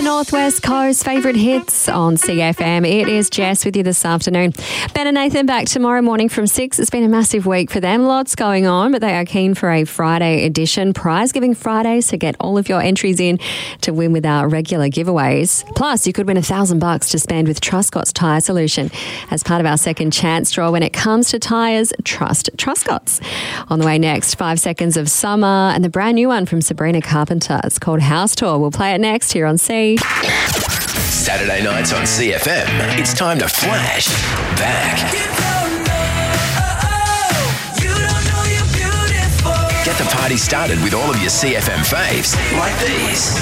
Northwest Coast favourite hits on CFM. It is Jess with you this afternoon. Ben and Nathan back tomorrow morning from 6. It's been a massive week for them. Lots going on, but they are keen for a Friday edition. Prize Giving Fridays to get all of your entries in to win with our regular giveaways. Plus, you could win $1,000 to spend with Truscott's Tyre Solution as part of our second chance draw. When it comes to tyres, trust Truscott's. On the way next, 5 Seconds of Summer and the brand new one from Sabrina Carpenter. It's called House Tour. We'll play it next here on C. Saturday nights on CFM, it's time to flash back. Get the party started with all of your CFM faves, like these.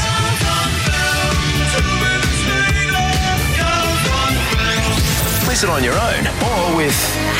Listen on your own or with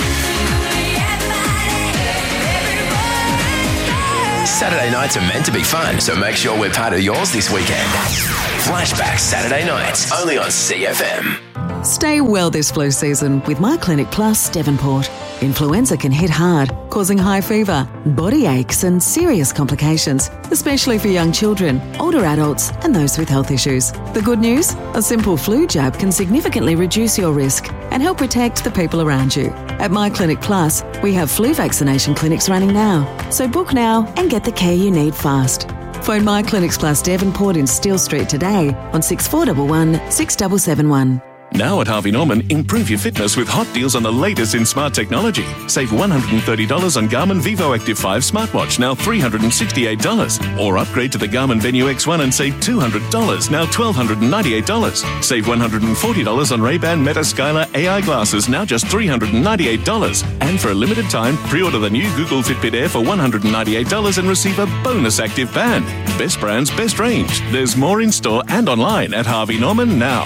Saturday nights are meant to be fun, so make sure we're part of yours this weekend. Flashback Saturday nights, only on CFM. Stay well this flu season with MyClinic Plus Devonport. Influenza can hit hard, causing high fever, body aches and serious complications, especially for young children, older adults and those with health issues. The good news? A simple flu jab can significantly reduce your risk and help protect the people around you. At MyClinic Plus, we have flu vaccination clinics running now. So book now and get the care you need fast. Phone MyClinics Plus Devonport in Steele Street today on 6411 6771. Now at Harvey Norman, improve your fitness with hot deals on the latest in smart technology. Save $130 on Garmin Vivo Active 5 smartwatch, now $368. Or upgrade to the Garmin Venue X1 and save $200, now $1,298. Save $140 on Ray-Ban Meta Skylar AI glasses, now just $398. And for a limited time, pre-order the new Google Fitbit Air for $198 and receive a bonus active band. Best brands, best range. There's more in store and online at Harvey Norman now.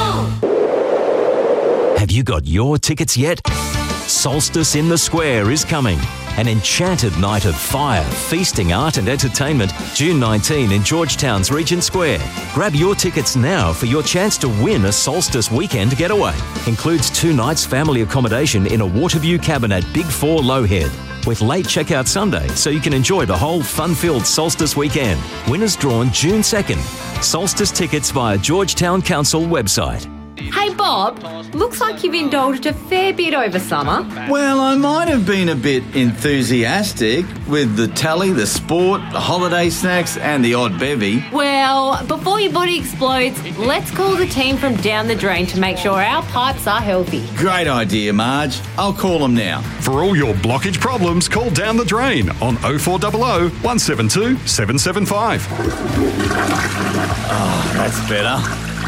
Have you got your tickets yet? Solstice in the Square is coming. An enchanted night of fire, feasting, art and entertainment, June 19 in Georgetown's Regent Square. Grab your tickets now for your chance to win a Solstice weekend getaway. Includes 2 nights family accommodation in a Waterview cabin at Big 4 Lowhead, with late checkout Sunday so you can enjoy the whole fun-filled Solstice weekend. Winners drawn June 2nd. Solstice tickets via Georgetown Council website. Hey Bob, looks like you've indulged a fair bit over summer. Well, I might have been a bit enthusiastic with the telly, the sport, the holiday snacks and the odd bevy. Well, before your body explodes, let's call the team from Down the Drain to make sure our pipes are healthy. Great idea, Marge. I'll call them now. For all your blockage problems, call Down the Drain on 0400 172 775. Oh, that's better.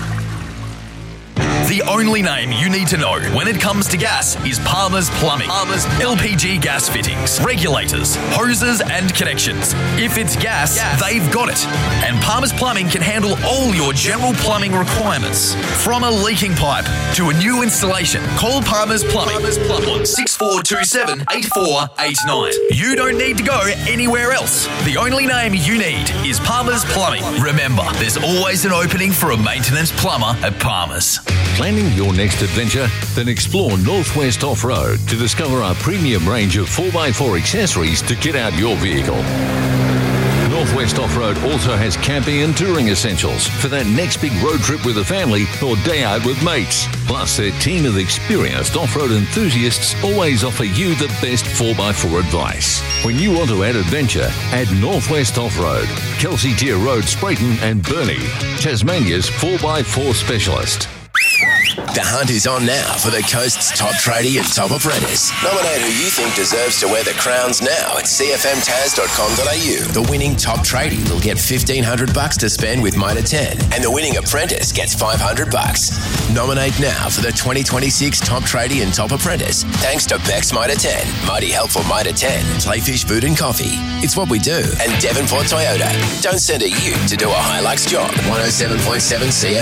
The only name you need to know when it comes to gas is Palmer's Plumbing. Palmer's LPG gas fittings, regulators, hoses and connections. If it's gas, they've got it. And Palmer's Plumbing can handle all your general plumbing requirements. From a leaking pipe to a new installation, call Palmer's Plumbing on 6427 8489. You don't need to go anywhere else. The only name you need is Palmer's Plumbing. Remember, there's always an opening for a maintenance plumber at Palmer's. Planning your next adventure? Then explore Northwest Off-Road to discover our premium range of 4x4 accessories to kit out your vehicle. Northwest Off-Road also has camping and touring essentials for that next big road trip with the family or day out with mates. Plus, their team of experienced off-road enthusiasts always offer you the best 4x4 advice. When you want to add adventure, add Northwest Off-Road, Kelsey Deer Road, Sprayton and Burnie, Tasmania's 4x4 specialist. The hunt is on now for the coast's top tradie and top apprentice. Nominate who you think deserves to wear the crowns now at cfmtaz.com.au. The winning top tradie will get $1,500 to spend with Mitre 10, and the winning apprentice gets $500. Nominate now for the 2026 top tradie and top apprentice, thanks to Beck's Mitre 10, Mighty Helpful Mitre 10, Playfish Food and Coffee. It's what we do. And Devonport Toyota. Don't send a ute to do a Hilux job. 107.7 CFM.